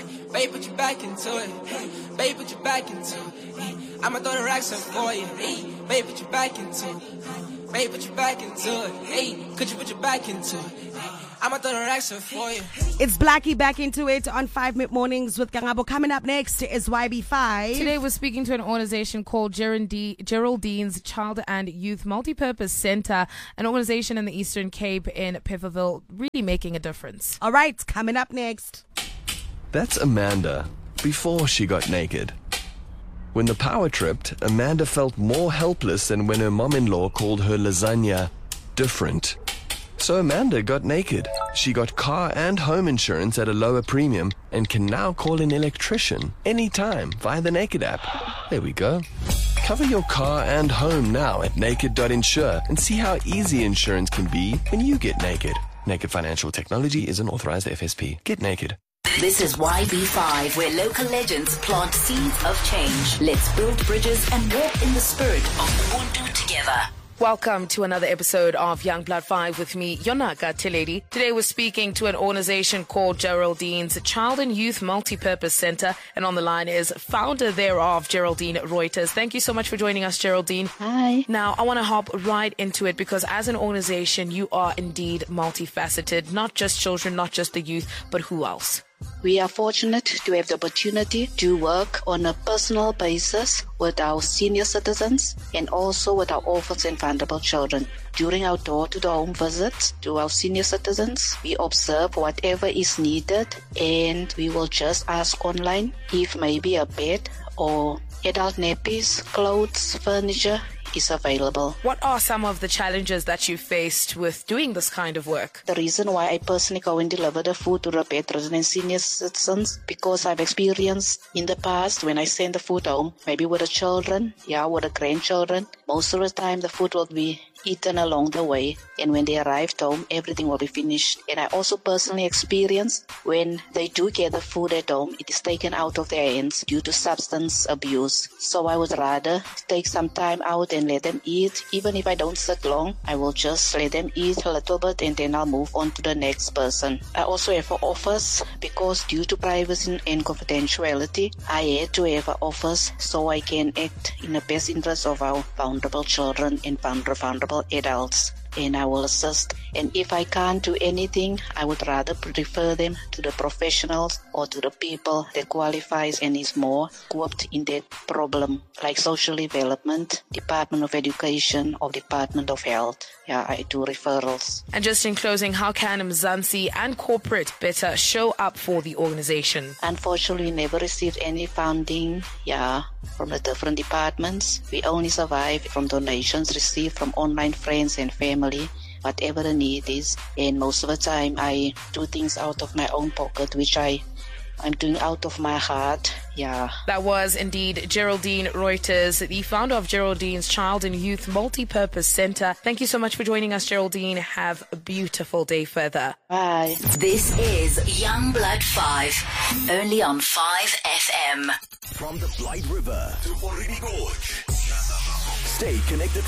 Babe, put your back into it. Babe, put your back into it. I'ma throw the racks up for you. Babe, put your back into it. Babe, put your back into it. Hey, could you put your back into it? I'ma throw the racks up for you. It's Blackie back into it on 5 Minute Mornings with Kangabo. Coming up next is YB5. Today we're speaking to an organization called Geraldine's Child and Youth Multipurpose Center, an organization in the Eastern Cape in Pfefferville, really making a difference. All right, coming up next. That's Amanda before she got naked. When the power tripped, Amanda felt more helpless than when her mom-in-law called her lasagna different. So Amanda got naked. She got car and home insurance at a lower premium and can now call an electrician anytime via the Naked app. There we go. Cover your car and home now at naked.insure and see how easy insurance can be when you get naked. Naked Financial Technology is an authorized FSP. Get naked. This is YB5, where local legends plant seeds of change. Let's build bridges and walk in the spirit of Ubuntu together. Welcome to another episode of Young Blood 5 with me, Yonaka Teledi. Today we're speaking to an organization called Geraldine's Child and Youth Multipurpose Center, and on the line is founder thereof, Geraldine Reuters. Thank you so much for joining us, Geraldine. Hi. Now, I want to hop right into it because as an organization, you are indeed multifaceted, not just children, not just the youth, but who else? We are fortunate to have the opportunity to work on a personal basis with our senior citizens and also with our orphans and vulnerable children. During our door-to-home visits to our senior citizens, we observe whatever is needed and we will just ask online if maybe a bed or adult nappies, clothes, furniture is available. What are some of the challenges that you faced with doing this kind of work? The reason why I personally go and deliver the food to the bedridden and senior citizens, because I've experienced in the past when I send the food home, maybe with the children, with the grandchildren, most of the time the food will be eaten along the way, and when they arrive home, everything will be finished. And I also personally experienced when they do get the food at home, it is taken out of their hands due to substance abuse. So I would rather take some time out and let them eat. Even if I don't sit long, I will just let them eat a little bit and then I'll move on to the next person. I also have an office because due to privacy and confidentiality, I had to have an office so I can act in the best interest of our vulnerable children and vulnerable adults, and I will assist. And if I can't do anything, I would rather refer them to the professionals or to the people that qualifies and is more equipped in that problem, like social development, Department of Education or Department of Health. I do referrals. And just in closing, how can Mzansi and corporate better show up for the organization? Unfortunately, we never received any funding, from the different departments. We only survive from donations received from online friends and family, whatever the need is. And most of the time, I do things out of my own pocket, which I'm doing out of my heart. That was indeed Geraldine Reuters, the founder of Geraldine's Child and Youth Multipurpose Center. Thank you so much for joining us, Geraldine. Have a beautiful day further. Bye. This is Young Blood 5, only on 5 FM. From the Blight River to Morini Gorge. Stay connected